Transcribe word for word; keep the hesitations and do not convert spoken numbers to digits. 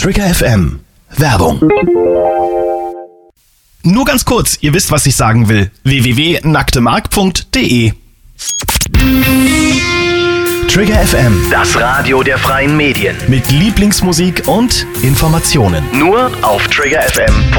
Trigger F M. Werbung. Nur ganz kurz, ihr wisst, was ich sagen will. w w w punkt nacktemark punkt de Trigger F M. Das Radio der freien Medien. Mit Lieblingsmusik und Informationen. Nur auf trigger f m punkt de